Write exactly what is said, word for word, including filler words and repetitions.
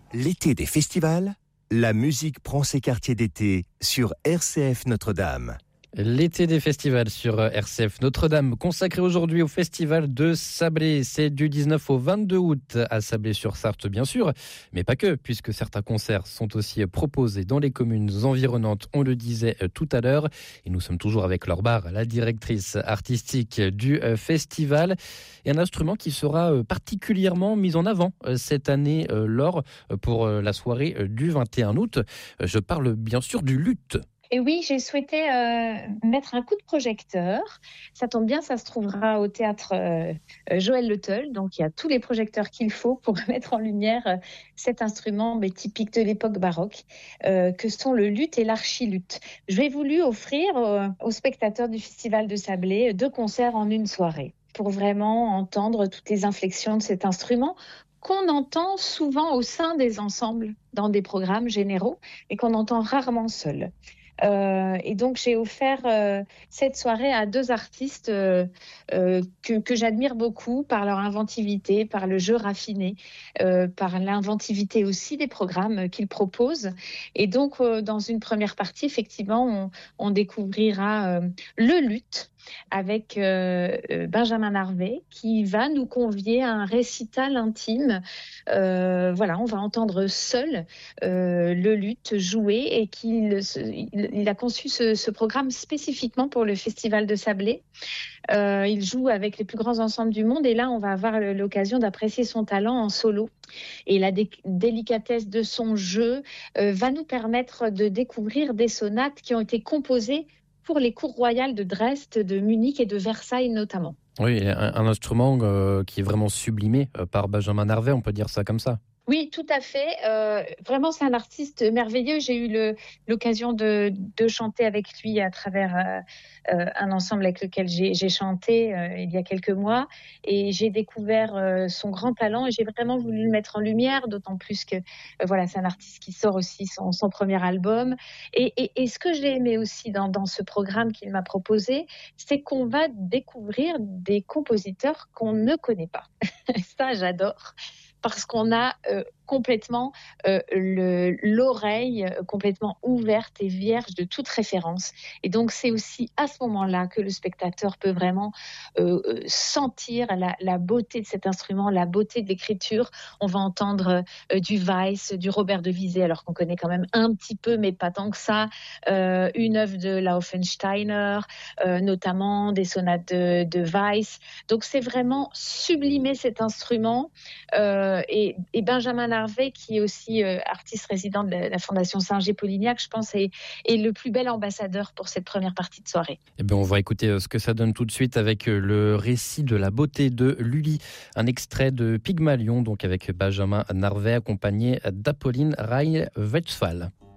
L'été des festivals, la musique prend ses quartiers d'été sur R C F Notre-Dame. L'été des festivals sur R C F Notre-Dame, consacré aujourd'hui au festival de Sablé. C'est du dix-neuf au vingt-deux août à Sablé-sur-Sarthe, bien sûr, mais pas que, puisque certains concerts sont aussi proposés dans les communes environnantes, on le disait tout à l'heure. Et nous sommes toujours avec Laure Barre, la directrice artistique du festival. Et un instrument qui sera particulièrement mis en avant cette année, Laure, pour la soirée du vingt et un août. Je parle bien sûr du luth. Et oui, j'ai souhaité euh, mettre un coup de projecteur. Ça tombe bien, ça se trouvera au théâtre euh, Joël Le Teul. Donc, il y a tous les projecteurs qu'il faut pour mettre en lumière euh, cet instrument mais typique de l'époque baroque, euh, que sont le luth et l'archiluth. J'ai voulu offrir euh, aux spectateurs du Festival de Sablé deux concerts en une soirée pour vraiment entendre toutes les inflexions de cet instrument qu'on entend souvent au sein des ensembles dans des programmes généraux et qu'on entend rarement seul. Euh, et donc j'ai offert euh, cette soirée à deux artistes euh, euh, que, que j'admire beaucoup par leur inventivité, par le jeu raffiné, euh, par l'inventivité aussi des programmes qu'ils proposent. Et donc euh, dans une première partie, effectivement, on, on découvrira euh, le luth avec euh, Benjamin Narvet qui va nous convier à un récital intime. Euh, voilà, on va entendre seul euh, le luth jouer et qu'il il, il a conçu ce, ce programme spécifiquement pour le Festival de Sablé. Euh, il joue avec les plus grands ensembles du monde et là, on va avoir l'occasion d'apprécier son talent en solo. Et la dé- délicatesse de son jeu euh, va nous permettre de découvrir des sonates qui ont été composées pour les cours royales de Dresde, de Munich et de Versailles notamment. Oui, un, un instrument euh, qui est vraiment sublimé euh, par Benjamin Narvet, on peut dire ça comme ça. Oui, tout à fait. Euh, vraiment, c'est un artiste merveilleux. J'ai eu le, l'occasion de, de chanter avec lui à travers euh, euh, un ensemble avec lequel j'ai, j'ai chanté euh, il y a quelques mois. Et j'ai découvert euh, son grand talent et j'ai vraiment voulu le mettre en lumière, d'autant plus que euh, voilà, c'est un artiste qui sort aussi son, son premier album. Et, et, et ce que j'ai aimé aussi dans, dans ce programme qu'il m'a proposé, c'est qu'on va découvrir des compositeurs qu'on ne connaît pas. Ça, j'adore. Parce qu'on a euh, complètement euh, le, l'oreille euh, complètement ouverte et vierge de toute référence. Et donc, c'est aussi à ce moment-là que le spectateur peut vraiment euh, sentir la, la beauté de cet instrument, la beauté de l'écriture. On va entendre euh, du Weiss, du Robert de Visée, alors qu'on connaît quand même un petit peu, mais pas tant que ça, euh, une œuvre de Laufensteiner, euh, notamment des sonates de, de Weiss. Donc, c'est vraiment sublimer cet instrument. Euh, Et, et Benjamin Narvet, qui est aussi euh, artiste résident de la, la Fondation Singer-Polignac, je pense, est, est le plus bel ambassadeur pour cette première partie de soirée. Eh bien, on va écouter ce que ça donne tout de suite avec le récit de la beauté de Lully, un extrait de Pygmalion, donc avec Benjamin Narvet accompagné d'Apolline Reil-Westphal.